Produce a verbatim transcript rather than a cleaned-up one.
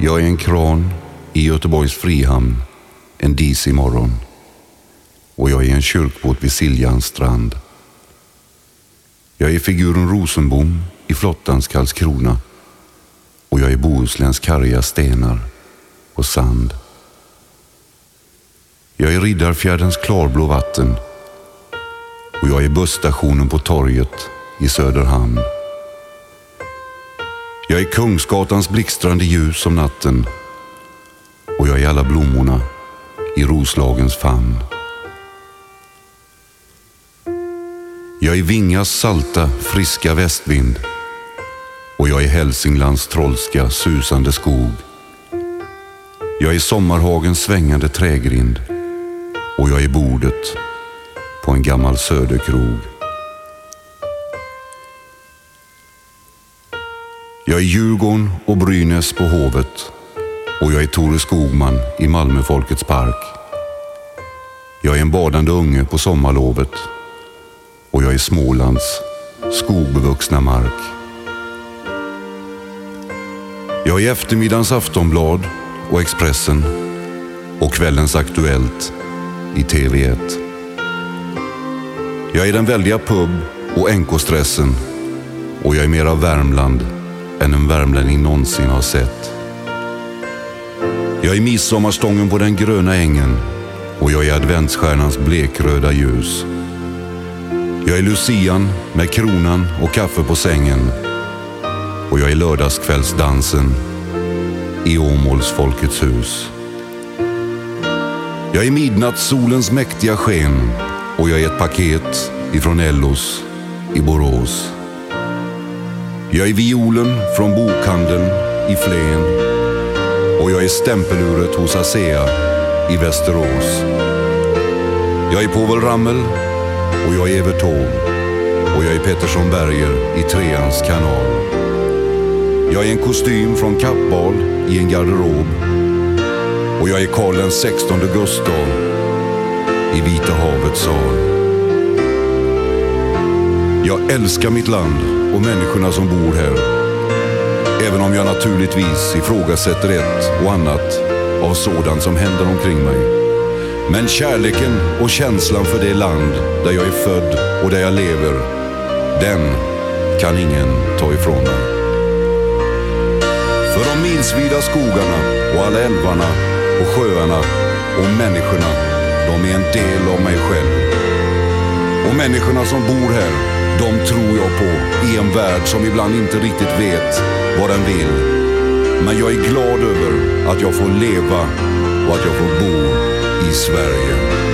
Jag är en kran i Göteborgs Frihamn en disig morgon. Och jag är en kyrkbåt vid Siljans strand. Jag är figuren Rosenbom i flottans Karlskrona. Och jag är Bohusläns karga stenar och sand. Jag är Riddarfjärdens klarblå vatten. Och jag är busstationen på torget i Söderhamn. Jag är Kungsgatans blixtrande ljus om natten. Och jag är alla blommorna i Roslagens famn. Jag är Vingas salta, friska västvind. Och jag är Hälsinglands trollska, susande skog. Jag är Sommarhagens svängande trägrind. Och jag är bordet på en gammal söderkrog. Jag är Djurgården och Brynäs på Hovet. Och jag är Tore Skogman i Malmöfolkets park. Jag är en badande unge på sommarlovet. Och jag är Smålands skogbevuxna mark. Jag är eftermiddagens Aftonblad och Expressen och kvällens Aktuellt i T V ett. Jag är den väldiga pub och N K-stressen och jag är mer av Värmland än en värmlänning någonsin har sett. Jag är midsommarstången på den gröna ängen och jag är adventsstjärnans blekröda ljus. Jag är Lucian med kronan och kaffe på sängen och jag är lördagskvällsdansen i Åmåls Folkets hus. Jag är midnattssolens mäktiga sken och jag är ett paket ifrån Ellos i Borås. Jag är violen från bokhandeln i Flen och jag är stämpeluret hos ASEA i Västerås. Jag är Povel Ramel och jag är Evert Taube och jag är Pettersson Berger i Treans kanal. Jag är en kostym från Kappal i en garderob och jag är Karl den sextonde Gustav i Vita havets sal. Jag älskar mitt land och människorna som bor här, även om jag naturligtvis ifrågasätter ett och annat av sådant som händer omkring mig. Men kärleken och känslan för det land där jag är född och där jag lever, den kan ingen ta ifrån mig. För de milsvida skogarna och alla älvarna och sjöarna och människorna, de är en del av mig själv. Och människorna som bor här, de tror jag på i en värld som ibland inte riktigt vet vad den vill. Men jag är glad över att jag får leva och att jag får bo i Sverige.